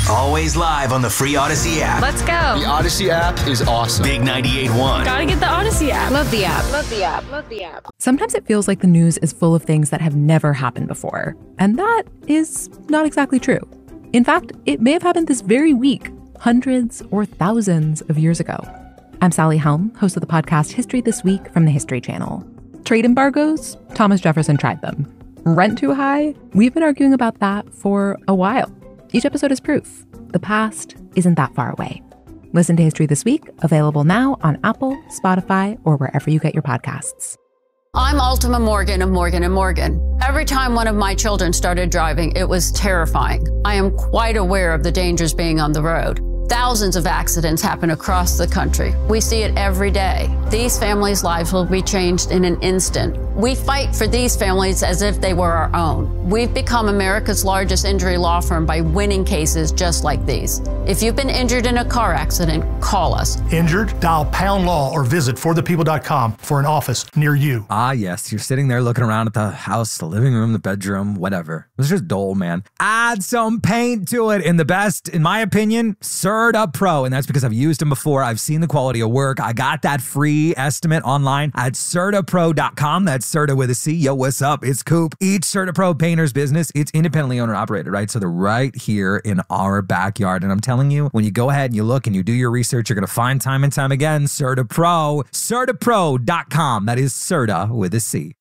Always live on the free Odyssey app. Let's go. The Odyssey app is awesome. Big 98.1. Gotta get the Odyssey app. Love the app. Love the app. Love the app. Sometimes it feels like the news is full of things that have never happened before. And that is not exactly true. In fact, it may have happened this very week, hundreds or thousands of years ago. I'm Sally Helm, host of the podcast History This Week from the History Channel. Trade embargoes? Thomas Jefferson tried them. Rent too high? We've been arguing about that for a while. Each episode is proof. The past isn't that far away. Listen to History This Week, available now on Apple, Spotify, or wherever you get your podcasts. I'm Ultima Morgan of Morgan & Morgan. Every time one of my children started driving, it was terrifying. I am quite aware of the dangers being on the road. Thousands of accidents happen across the country. We see it every day. These families' lives will be changed in an instant. We fight for these families as if they were our own. We've become America's largest injury law firm by winning cases just like these. If you've been injured in a car accident, call us. Injured? Dial Pound Law or visit forthepeople.com for an office near you. Ah, yes. You're sitting there looking around at the house, the living room, the bedroom, whatever. It's just dull, man. Add some paint to it. And the best, in my opinion, Serta Pro. And that's because I've used them before. I've seen the quality of work. I got that free estimate online at CertaPro.com. That's Serta with a C. Yo, what's up? It's Coop. Each Serta Pro painter's business, it's independently owner operated, right? So they're right here in our backyard. And I'm telling you, when you go ahead and you look and you do your research, you're going to find time and time again, Serta Pro, CertaPro.com. That is Serta with a C.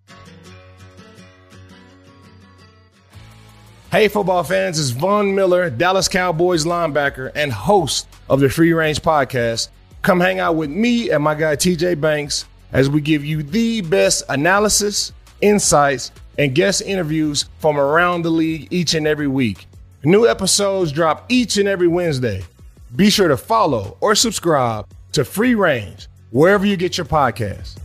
Hey, football fans, it's Von Miller, Dallas Cowboys linebacker and host of the Free Range Podcast. Come hang out with me and my guy TJ Banks as we give you the best analysis, insights, and guest interviews from around the league each and every week. New episodes drop each and every Wednesday. Be sure to follow or subscribe to Free Range wherever you get your podcasts.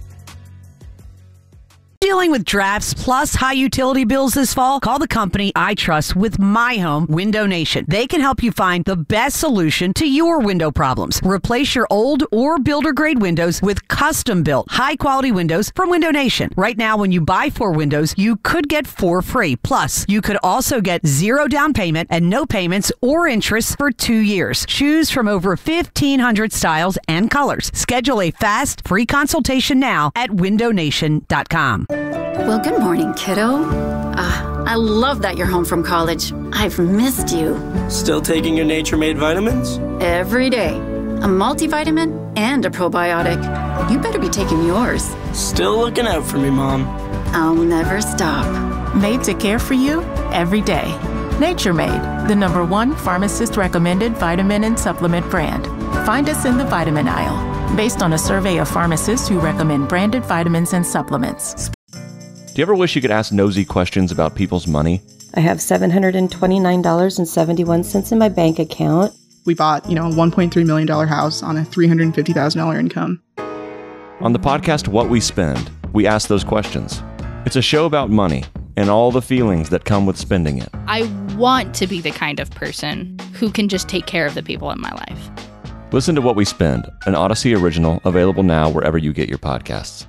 Dealing with drafts plus high utility bills this fall? Call the company I trust with my home, Window Nation. They can help you find the best solution to your window problems. Replace your old or builder grade windows with custom built high quality windows from Window Nation. Right now, when you buy 4 windows, you could get 4 free. Plus, you could also get 0 down payment and no payments or interest for 2 years. Choose from over 1,500 styles and colors. Schedule a fast, free consultation now at windownation.com. Well, good morning, kiddo. I love that you're home from college. I've missed you. Still taking your Nature-Made vitamins? Every day. A multivitamin and a probiotic. You better be taking yours. Still looking out for me, Mom. I'll never stop. Made to care for you every day. Nature-Made, the #1 pharmacist-recommended vitamin and supplement brand. Find us in the vitamin aisle, based on a survey of pharmacists who recommend branded vitamins and supplements. Do you ever wish you could ask nosy questions about people's money? I have $729.71 in my bank account. We bought, a $1.3 million house on a $350,000 income. On the podcast What We Spend, we ask those questions. It's a show about money and all the feelings that come with spending it. I want to be the kind of person who can just take care of the people in my life. Listen to What We Spend, an Odyssey original, available now wherever you get your podcasts.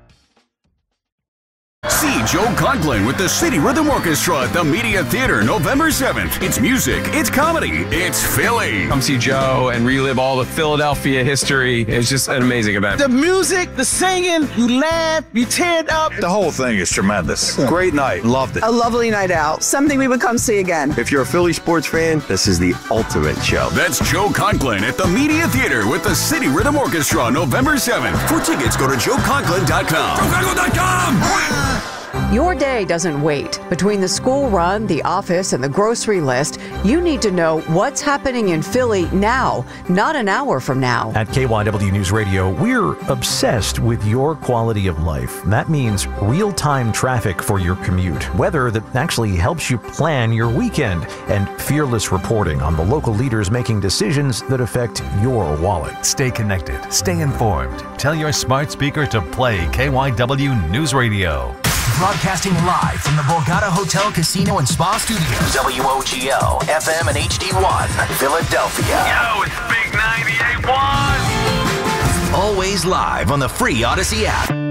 See Joe Conklin with the City Rhythm Orchestra at the Media Theater November 7th. It's music, it's comedy, it's Philly. Come see Joe and relive all the Philadelphia history. It's just an amazing event. The music, the singing, you laugh, you tear it up. The whole thing is tremendous. Great night. Loved it. A lovely night out. Something we would come see again. If you're a Philly sports fan, this is the ultimate show. That's Joe Conklin at the Media Theater with the City Rhythm Orchestra November 7th. For tickets, go to joeconklin.com. joeconklin.com! Your day doesn't wait. Between the school run, the office, and the grocery list, you need to know what's happening in Philly now, not an hour from now. At KYW News Radio, we're obsessed with your quality of life. That means real-time traffic for your commute, weather that actually helps you plan your weekend, and fearless reporting on the local leaders making decisions that affect your wallet. Stay connected. Stay informed. Tell your smart speaker to play KYW News Radio. Broadcasting live from the Borgata Hotel, Casino, and Spa Studios. WOGL, FM and HD1, Philadelphia. Yo, it's Big 98.1. Always live on the free Odyssey app.